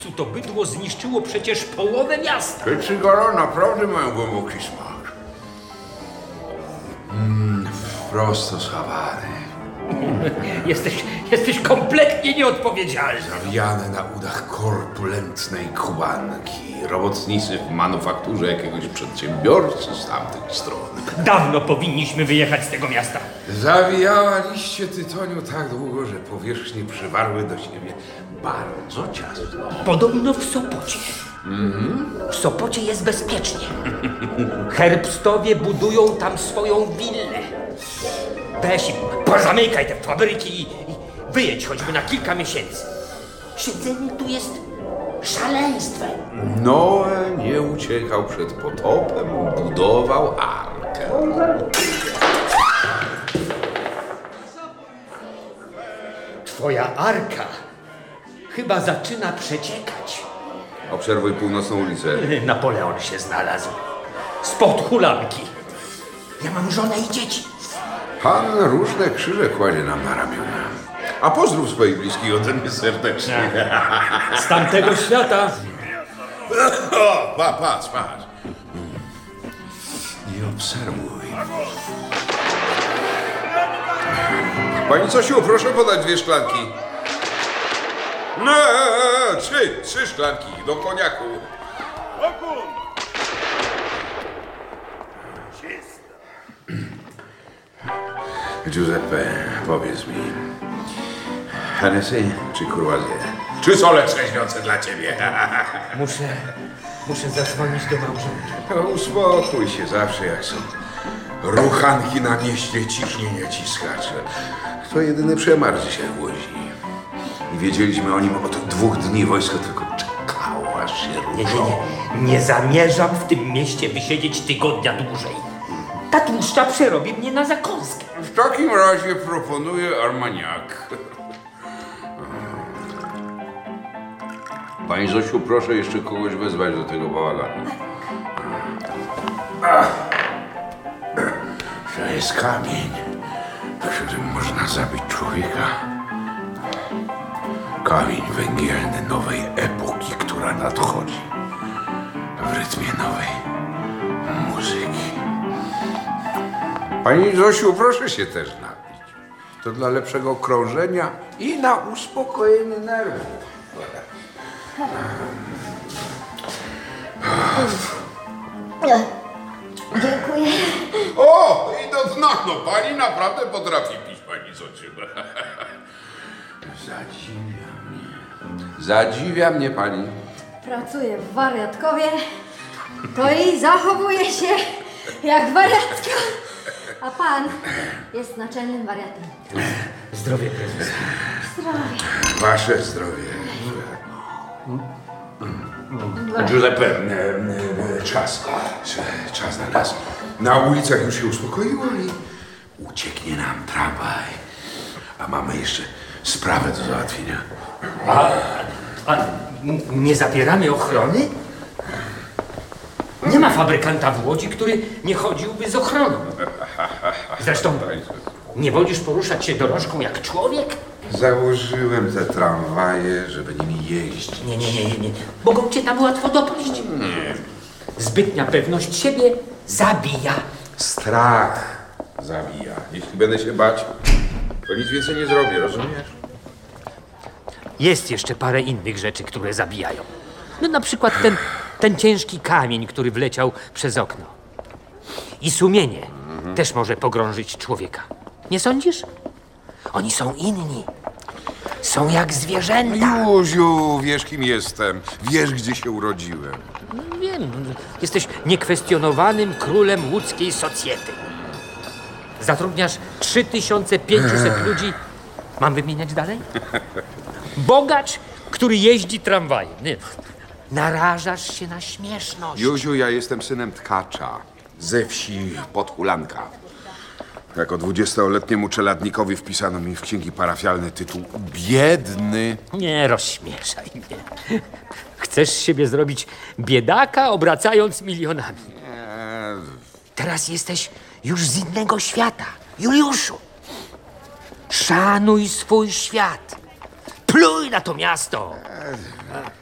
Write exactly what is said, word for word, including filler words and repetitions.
To bydło zniszczyło przecież połowę miasta. Te cygara naprawdę mają głęboki smak. Mmm, prosto z Hawany. Jesteś, jesteś kompletnie nieodpowiedzialny. Zawijane na udach korpulentnej kubanki. Robotnicy w manufakturze jakiegoś przedsiębiorcy z tamtych stron. Dawno powinniśmy wyjechać z tego miasta. Zawijała liście tytoniu tak długo, że powierzchnie przywarły do siebie bardzo ciasno. Podobno w Sopocie. W Sopocie jest bezpiecznie. Herbstowie budują tam swoją willę. Weź i pozamykaj te fabryki i, i wyjedź choćby na kilka miesięcy. Siedzenie tu jest szaleństwem. Noe nie uciekał przed potopem, budował arkę. Twoja arka chyba zaczyna przeciekać. Obserwuj północną ulicę. Napoleon się znalazł. Spod hulanki. Ja mam żonę i dzieci. Pan różne krzyże kładzie nam na ramiona. A pozdrów swoich bliskich ode mnie serdecznie. Z tamtego świata. O, pa, patrz, patrz. I obserwuj. Pani Zosiu, proszę podać dwie szklanki. No, trzy, trzy szklanki do koniaku. Giuseppe, powiedz mi, Hennessy czy Courvoisier? Czy sole trzeźniące dla ciebie? Muszę, muszę zadzwonić do małżonki. No, uspokój się zawsze, jak są ruchanki na mieście, ciśnienie ci skacze. To jedyny przemarł się wozi. I wiedzieliśmy o nim od dwóch dni. Wojsko tylko czekało, aż się Nie, ruszą. nie, nie. Nie zamierzam w tym mieście wysiedzieć tygodnia dłużej. Ta tłuszcza przerobi mnie na zakąskę. W takim razie proponuję Armagnac. Pani Zosiu, proszę jeszcze kogoś wezwać do tego bałaganu. To jest kamień, którym można zabić człowieka. Kamień węgielny nowej epoki, która nadchodzi. W rytmie nowej muzyki. Pani Zosiu, proszę się też napić. To dla lepszego krążenia i na uspokojenie nerwów. Dziękuję. O, i do dna, no pani naprawdę potrafi pić, pani Zosiu. Zadziwia mnie. Zadziwia mnie pani. Pracuję w wariatkowie, to i zachowuje się jak wariatka. A pan jest naczelnym wariatem. Zdrowie prezesa. Zdrowie. Wasze zdrowie. Giuseppe, e, e, czas. Czas na nas. Na ulicach już się uspokoiło i ucieknie nam tramwaj. A mamy jeszcze sprawę do załatwienia. A, a n- nie zabieramy ochrony? Nie ma fabrykanta w Łodzi, który nie chodziłby z ochroną. Zresztą nie wolisz poruszać się dorożką jak człowiek? Założyłem te tramwaje, żeby nimi jeździć. Nie, nie, nie, nie, nie. Mogą cię tam łatwo dopaść. Nie. Zbytnia pewność siebie zabija. Strach zabija. Jeśli będę się bać, to nic więcej nie zrobię, rozumiesz? Jest jeszcze parę innych rzeczy, które zabijają. No na przykład ten, ten ciężki kamień, który wleciał przez okno. I sumienie też może pogrążyć człowieka. Nie sądzisz? Oni są inni. Są jak zwierzęta. Józiu, wiesz kim jestem. Wiesz, gdzie się urodziłem. Wiem, jesteś niekwestionowanym królem łódzkiej socjety. Zatrudniasz trzy tysiące pięćset ludzi. Mam wymieniać dalej? Bogacz, który jeździ tramwajem. Nie. Narażasz się na śmieszność. Józiu, ja jestem synem tkacza. Ze wsi Podhulanka. Jako dwudziestoletniemu czeladnikowi wpisano mi w księgi parafialne tytuł biedny. Nie rozśmieszaj mnie. Chcesz z siebie zrobić biedaka, obracając milionami. Teraz jesteś już z innego świata. Juliuszu, szanuj swój świat. Pluj na to miasto.